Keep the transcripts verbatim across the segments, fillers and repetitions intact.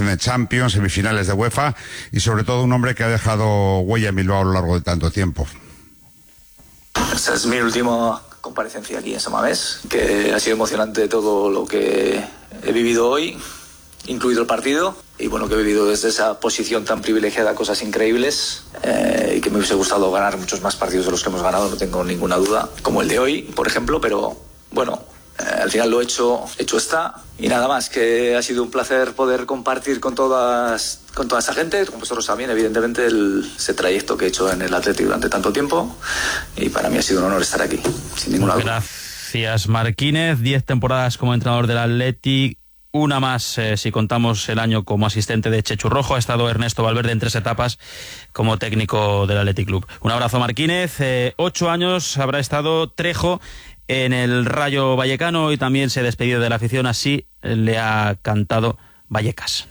clasificación de Champions, semifinales de UEFA y sobre todo un hombre que ha dejado huella en Bilbao a lo largo de tanto tiempo. Esta es mi última comparecencia aquí en Samamés, que ha sido emocionante todo lo que he vivido hoy, incluido el partido, y bueno, que he vivido desde esa posición tan privilegiada cosas increíbles, eh, y que me hubiese gustado ganar muchos más partidos de los que hemos ganado, no tengo ninguna duda, como el de hoy, por ejemplo, pero bueno, eh, al final lo hecho, hecho está, y nada más, que ha sido un placer poder compartir con todas con toda esa gente, con vosotros también, evidentemente, el, ese trayecto que he hecho en el Athletic durante tanto tiempo, y para mí ha sido un honor estar aquí, sin ninguna duda. Gracias, Marquínez. Diez temporadas como entrenador del Athletic, una más eh, si contamos el año como asistente de Chechu Rojo. Ha estado Ernesto Valverde en tres etapas como técnico del Athletic Club. Un abrazo, Marquínez. Eh, ocho años habrá estado Trejo en el Rayo Vallecano y también se despedido de la afición. Así le ha cantado Vallecas.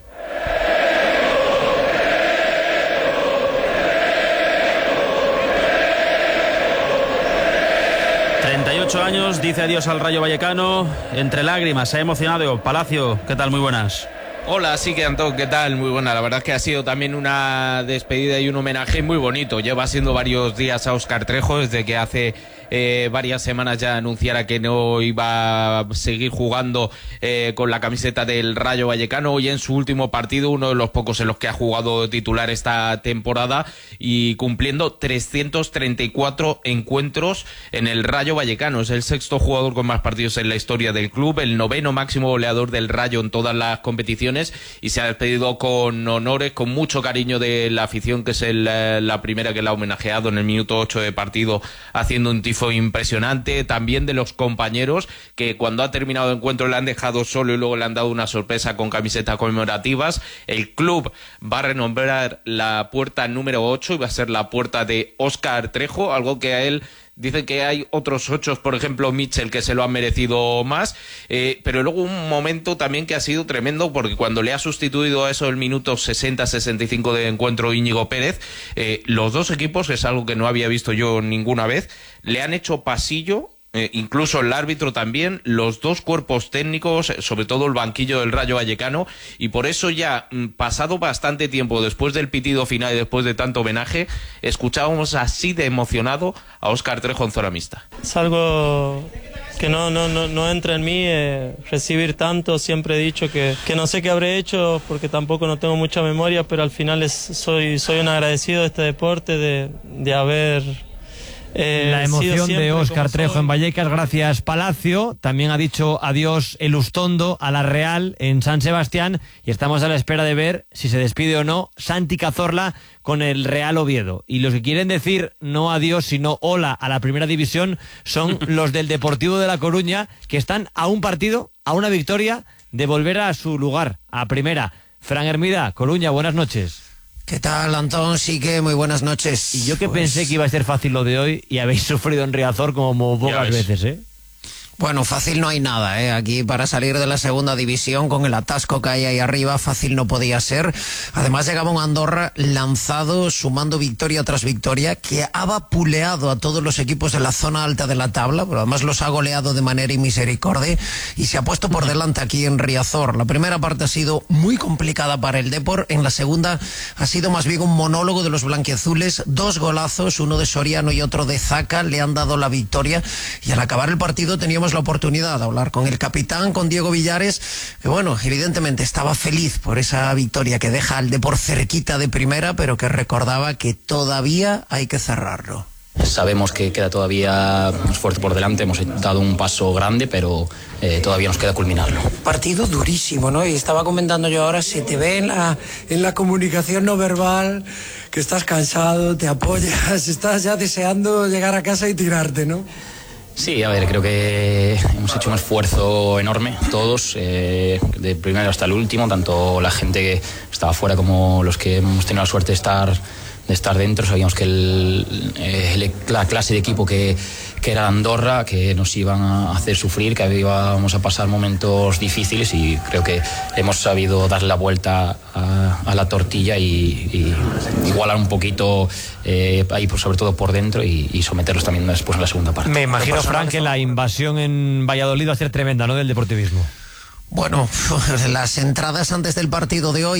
treinta y ocho años, dice adiós al Rayo Vallecano, entre lágrimas, se ha emocionado. Palacio, ¿qué tal? Muy buenas. Hola, sí que Antón, ¿qué tal? Muy buena, la verdad es que ha sido también una despedida y un homenaje muy bonito. Lleva siendo varios días a Óscar Trejo, desde que hace eh, varias semanas ya anunciara que no iba a seguir jugando eh, con la camiseta del Rayo Vallecano. Hoy en su último partido, uno de los pocos en los que ha jugado titular esta temporada, y cumpliendo trescientos treinta y cuatro encuentros en el Rayo Vallecano. Es el sexto jugador con más partidos en la historia del club, el noveno máximo goleador del Rayo en todas las competiciones, y se ha despedido con honores, con mucho cariño de la afición, que es el, la primera que la ha homenajeado en el minuto ocho de partido, haciendo un tifo impresionante. También de los compañeros, que cuando ha terminado el encuentro le han dejado solo y luego le han dado una sorpresa con camisetas conmemorativas. El club va a renombrar la puerta número ocho y va a ser la puerta de Óscar Trejo, algo que a él dicen que hay otros ocho, por ejemplo Mitchell, que se lo han merecido más, eh, pero luego un momento también que ha sido tremendo, porque cuando le ha sustituido a eso el minuto sesenta sesenta y cinco de encuentro Íñigo Pérez, eh, los dos equipos, que es algo que no había visto yo ninguna vez, le han hecho pasillo. Eh, incluso el árbitro también, los dos cuerpos técnicos, sobre todo el banquillo del Rayo Vallecano, y por eso ya mm, pasado bastante tiempo después del pitido final y después de tanto homenaje, escuchábamos así de emocionado a Óscar Trejo en zona mixta. Es algo que no, no, no, no entra en mí, eh, recibir tanto. Siempre he dicho que, que no sé qué habré hecho, porque tampoco no tengo mucha memoria, pero al final es, soy, soy un agradecido de este deporte, de, de haber... Eh, la emoción de Óscar Trejo en Vallecas. Gracias, Palacio. También ha dicho adiós el Ustondo a la Real en San Sebastián, y estamos a la espera de ver si se despide o no Santi Cazorla con el Real Oviedo. Y los que quieren decir no adiós sino hola a la primera división son los del Deportivo de La Coruña, que están a un partido, a una victoria de volver a su lugar, a primera. Fran Hermida, Coruña, buenas noches. ¿Qué tal, Antón? Sí, que muy buenas noches. Y yo que pues... pensé que iba a ser fácil lo de hoy, y habéis sufrido en Riazor como pocas veces, ¿eh? Bueno, fácil no hay nada, ¿eh? Aquí para salir de la segunda división con el atasco que hay ahí arriba, fácil no podía ser. Además llegaba un Andorra lanzado, sumando victoria tras victoria, que ha vapuleado a todos los equipos de la zona alta de la tabla, pero además los ha goleado de manera inmisericordia, y se ha puesto por delante aquí en Riazor. La primera parte ha sido muy complicada para el Depor, en la segunda ha sido más bien un monólogo de los blanquiazules, dos golazos, uno de Soriano y otro de Zaca, le han dado la victoria, y al acabar el partido teníamos la oportunidad de hablar con el capitán, con Diego Villares, que bueno, evidentemente estaba feliz por esa victoria que deja al Depor cerquita de primera, pero que recordaba que todavía hay que cerrarlo. Sabemos que queda todavía un esfuerzo por delante, hemos dado un paso grande, pero eh, todavía nos queda culminarlo. Partido durísimo, ¿no? Y estaba comentando yo ahora, se te ve en la, en la comunicación no verbal que estás cansado, te apoyas, estás ya deseando llegar a casa y tirarte, ¿no? Sí, a ver, creo que hemos hecho un esfuerzo enorme, todos, eh, de primero hasta el último, tanto la gente que estaba fuera como los que hemos tenido la suerte de estar, de estar dentro. Sabíamos que el, el, la clase de equipo que, que era Andorra, que nos iban a hacer sufrir, que íbamos a pasar momentos difíciles, y creo que hemos sabido dar la vuelta a, a la tortilla y, y igualar un poquito, eh, ahí por, sobre todo por dentro, y, y someterlos también después en la segunda parte. Me imagino, Frank, que la invasión en Valladolid va a ser tremenda, ¿no?, del deportivismo. Bueno, las entradas antes del partido de hoy